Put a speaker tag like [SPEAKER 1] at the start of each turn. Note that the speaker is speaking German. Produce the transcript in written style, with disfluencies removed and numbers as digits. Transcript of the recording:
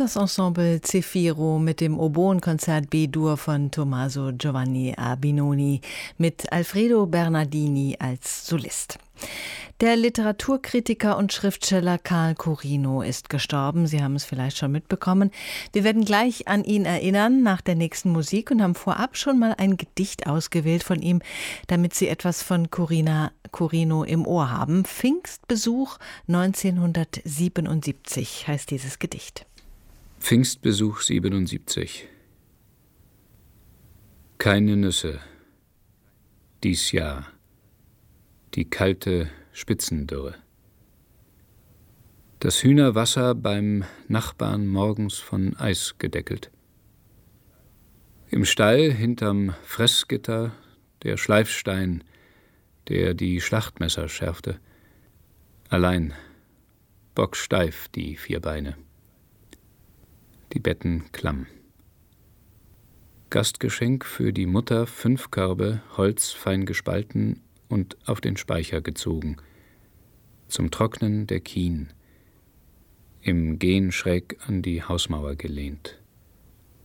[SPEAKER 1] Das Ensemble Zefiro mit dem Oboenkonzert B-Dur von Tommaso Giovanni Albinoni mit Alfredo Bernardini als Solist. Der Literaturkritiker und Schriftsteller Karl Corino ist gestorben. Sie haben es vielleicht schon mitbekommen. Wir werden gleich an ihn erinnern nach der nächsten Musik und haben vorab schon mal ein Gedicht ausgewählt von ihm, damit Sie etwas von Corino im Ohr haben. Pfingstbesuch 1977 heißt dieses Gedicht.
[SPEAKER 2] Pfingstbesuch 77. Keine Nüsse. Dies Jahr. Die kalte Spitzendürre. Das Hühnerwasser beim Nachbarn morgens von Eis gedeckelt. Im Stall hinterm Fressgitter der Schleifstein, der die Schlachtmesser schärfte. Allein, bocksteif die vier Beine. Die Betten klamm. Gastgeschenk für die Mutter 5 Körbe, Holz fein gespalten und auf den Speicher gezogen. Zum Trocknen der Kien. Im Gehen schräg an die Hausmauer gelehnt.